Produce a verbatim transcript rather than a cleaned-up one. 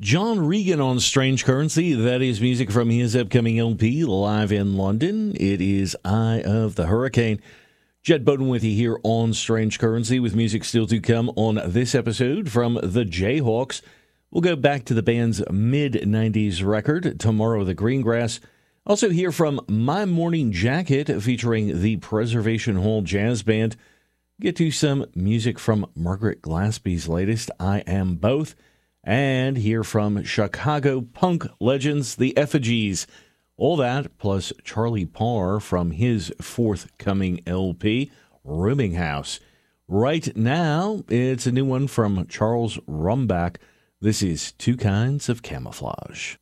John Regan on Strange Currency. That is music from his upcoming L P, Live in London. It is Eye of the Hurricane. Jed Bowden with you here on Strange Currency with music still to come on this episode from the Jayhawks. We'll go back to the band's mid nineties record, Tomorrow the Greengrass. Also hear from My Morning Jacket featuring the Preservation Hall Jazz Band. Get to some music from Margaret Glaspie's latest, I Am Both. And hear from Chicago punk legends, the Effigies. All that, plus Charlie Parr from his forthcoming L P, Rooming House. Right now, it's a new one from Charles Rumbach. This is Two Kinds of Camouflage.